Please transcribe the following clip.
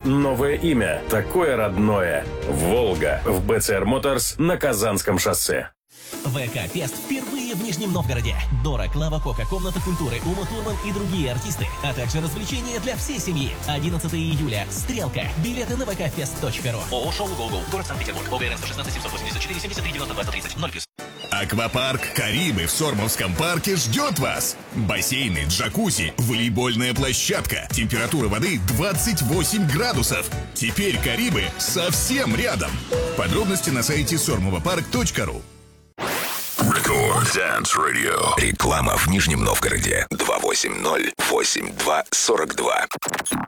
новое имя, такое родное. «Волга» в БЦР Моторс на Казанском шоссе. ВК-фест впервые в Нижнем Новгороде. Дора, Клава Кока, Комната культуры, Ума Турман и другие артисты, а также развлечения для всей семьи. 11 июля. Стрелка. Билеты на vkfest.ru. ООО «Шоу Голгол». Город Санкт-Петербург. ОГРН 116 784 73 92 130 0+. Аквапарк «Карибы» в Сормовском парке ждет вас. Бассейны, джакузи, волейбольная площадка. Температура воды 28 градусов. Теперь «Карибы» совсем рядом. Подробности на сайте sormovapарк.ru. Record Dance Radio. Реклама в Нижнем Новгороде. 280-82-42.